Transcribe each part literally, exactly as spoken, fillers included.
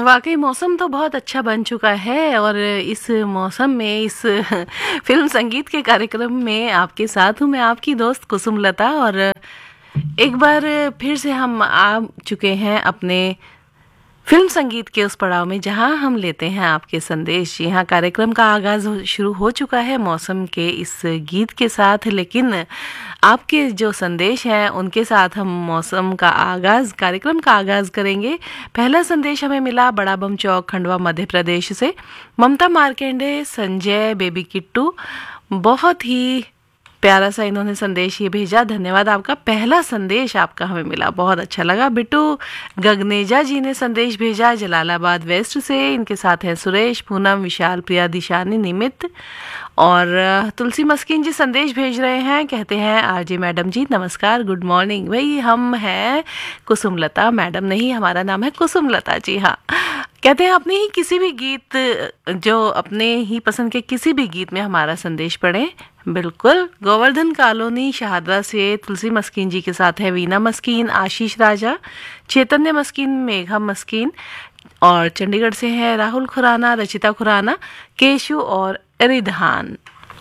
वाकई मौसम तो बहुत अच्छा बन चुका है और इस मौसम में इस फिल्म संगीत के कार्यक्रम में आपके साथ हूँ मैं, आपकी दोस्त कुसुम लता। और एक बार फिर से हम आ चुके हैं अपने फिल्म संगीत के उस पड़ाव में जहां हम लेते हैं आपके संदेश। यहाँ कार्यक्रम का आगाज शुरू हो चुका है मौसम के इस गीत के साथ, लेकिन आपके जो संदेश हैं उनके साथ हम मौसम का आगाज कार्यक्रम का आगाज करेंगे। पहला संदेश हमें मिला बड़ा बम चौक खंडवा मध्य प्रदेश से। ममता मार्केंडे, संजय, बेबी किट्टू, बहुत ही प्यारा सा इन्होंने संदेश ये भेजा। धन्यवाद आपका, पहला संदेश आपका हमें मिला, बहुत अच्छा लगा। बिट्टू गगनेजा जी ने संदेश भेजा जलालाबाद वेस्ट से। इनके साथ हैं सुरेश, पूनम, विशाल, प्रिया, दिशानी, निमित और तुलसी मस्किन जी संदेश भेज रहे हैं। कहते हैं आरजे मैडम जी नमस्कार, गुड मॉर्निंग। भाई हम हैं कुसुमलता, मैडम नहीं, हमारा नाम है कुसुमलता जी। हाँ, कहते हैं अपने ही किसी भी गीत, जो अपने ही पसंद के किसी भी गीत में हमारा संदेश पढ़ें। बिल्कुल। गोवर्धन कॉलोनी शहादरा से तुलसी मस्किन जी के साथ है वीना मस्किन, आशीष राजा, चैतन्य मस्किन, मेघा मस्किन, और चंडीगढ़ से है राहुल खुराना, रचिता खुराना, केशु और रिधान।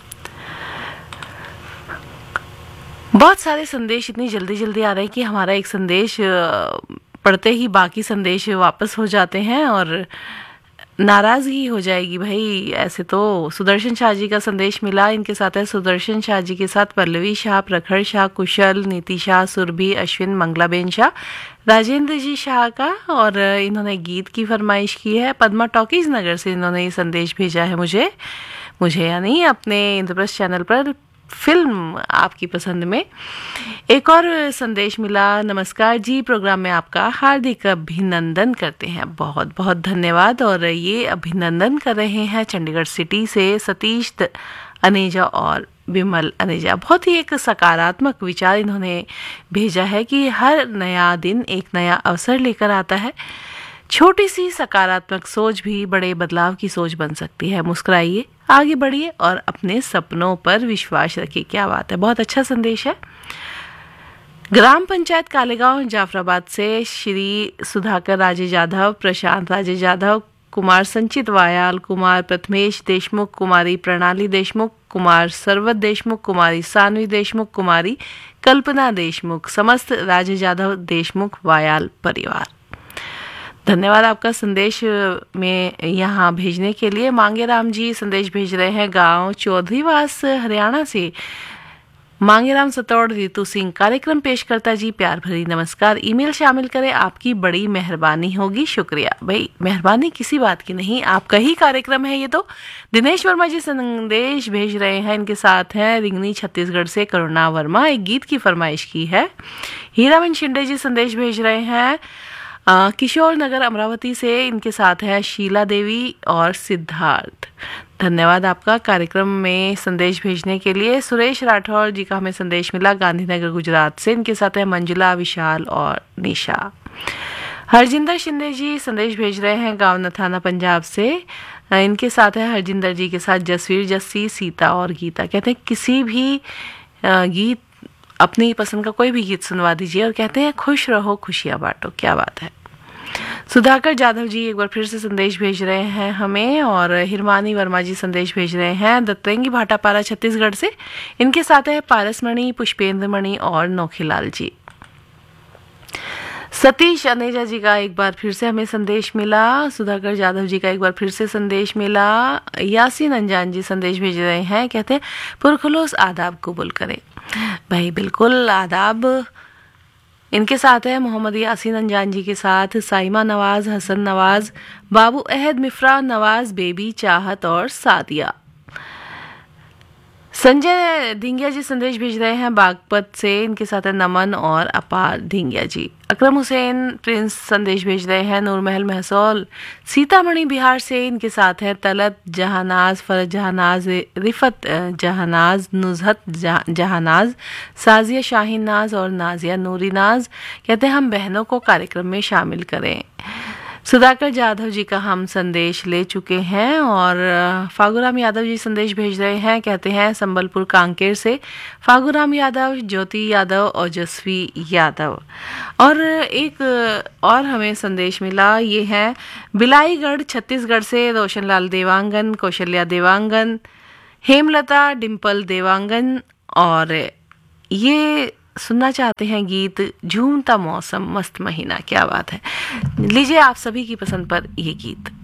बहुत सारे संदेश इतनी जल्दी जल्दी आ रहे हैं कि हमारा एक संदेश पढ़ते ही बाकी संदेश वापस हो जाते हैं और नाराजगी हो जाएगी भाई। ऐसे तो सुदर्शन शाह जी का संदेश मिला। इनके साथ है सुदर्शन शाह जी के साथ पल्लवी शाह, प्रखर शाह, कुशल, नीति शाह, सुरभि, अश्विन, मंगलाबेन शाह, राजेंद्र जी शाह का, और इन्होंने गीत की फरमाइश की है। पद्मा टॉकीज नगर से इन्होंने ये संदेश भेजा है मुझे मुझे यानी अपने इंद्रप्रस्थ चैनल पर फिल्म आपकी पसंद में। एक और संदेश मिला, नमस्कार जी, प्रोग्राम में आपका हार्दिक अभिनंदन करते हैं। बहुत बहुत धन्यवाद। और ये अभिनंदन कर रहे हैं चंडीगढ़ सिटी से सतीश अनेजा और विमल अनेजा। बहुत ही एक सकारात्मक विचार इन्होंने भेजा है कि हर नया दिन एक नया अवसर लेकर आता है। छोटी सी सकारात्मक सोच भी बड़े बदलाव की सोच बन सकती है। मुस्कुराइए, आगे बढ़िए और अपने सपनों पर विश्वास रखिए। क्या बात है, बहुत अच्छा संदेश है। ग्राम पंचायत कालेगांव जाफराबाद से श्री सुधाकर राजे जाधव, प्रशांत राजे जाधव, कुमार संचित वायाल, कुमार प्रथमेश देशमुख, कुमारी प्रणाली देशमुख, कुमार सरवत देशमुख, कुमारी सानवी देशमुख, कुमारी कल्पना देशमुख, समस्त राजे जाधव देशमुख वायाल परिवार। धन्यवाद आपका संदेश में यहाँ भेजने के लिए। मांगेराम जी संदेश भेज रहे हैं गांव चौधरीवास हरियाणा से। मांगेराम सतौड़ रितु सिंह, कार्यक्रम पेश करता जी प्यार भरी नमस्कार, ईमेल शामिल करें, आपकी बड़ी मेहरबानी होगी। शुक्रिया भाई, मेहरबानी किसी बात की नहीं, आपका ही कार्यक्रम है ये तो। दिनेश वर्मा जी संदेश भेज रहे हैं। इनके साथ हैं रिंगनी छत्तीसगढ़ से करुणा वर्मा, एक गीत की फरमाइश की है। हीरावन शिंदे जी संदेश भेज रहे हैं किशोर नगर अमरावती से। इनके साथ है शीला देवी और सिद्धार्थ। धन्यवाद आपका कार्यक्रम में संदेश भेजने के लिए। सुरेश राठौर जी का हमें संदेश मिला गांधीनगर गुजरात से। इनके साथ है मंजुला, विशाल और निशा। हरजिंदर शिंदे जी संदेश भेज रहे हैं गांव नथाना पंजाब से। इनके साथ है हरजिंदर जी के साथ जसवीर, जस्सी, सीता और गीता। कहते हैं किसी भी गीत, अपनी पसंद का कोई भी गीत सुनवा दीजिए, और कहते हैं खुश रहो खुशियां बांटो। क्या बात है। सुधाकर जाधव जी एक बार फिर से संदेश भेज रहे हैं हमें, और हिरमानी वर्मा जी संदेश भेज रहे हैं दत्तरंगी भाटापारा छत्तीसगढ़ से। इनके साथ है पारसमणि, पुष्पेंद्र मणि और नौखीलाल जी। सतीश अनेजा जी का एक बार फिर से हमें संदेश मिला। सुधाकर जाधव जी का एक बार फिर से संदेश मिला। यासीन अंजान जी संदेश भेज रहे हैं, कहते हैं पुरखुलूस आदाब कबूल करें। भाई बिल्कुल, आदाब। इनके साथ है मोहम्मद यासीन अंजान जी के साथ साइमा नवाज, हसन नवाज, बाबू अहद, मिफ्रा नवाज, बेबी चाहत और सादिया। संजय धिंगिया जी संदेश भेज रहे हैं बागपत से। इनके साथ है नमन और अपार धिंगिया जी। अकरम हुसैन प्रिंस संदेश भेज रहे हैं नूरमहल महसौल सीतामढ़ी बिहार से। इनके साथ है तलत जहानाज, फरज जहानाज, रिफत जहानाज, नुजहत जहानाज, साजिया शाहीन नाज और नाजिया नूरी नाज। कहते हैं हम बहनों को कार्यक्रम में शामिल करें। सुधाकर जाधव जी का हम संदेश ले चुके हैं और फागूराम यादव जी संदेश भेज रहे हैं। कहते हैं संबलपुर कांकेर से फागूराम यादव, ज्योति यादव, ओजस्वी यादव। और एक और हमें संदेश मिला, ये है बिलाईगढ़ छत्तीसगढ़ से रोशनलाल देवांगन, कौशल्या देवांगन, हेमलता, डिम्पल देवांगन, और ये सुनना चाहते हैं गीत झूमता मौसम मस्त महीना। क्या बात है, लीजिए आप सभी की पसंद पर ये गीत।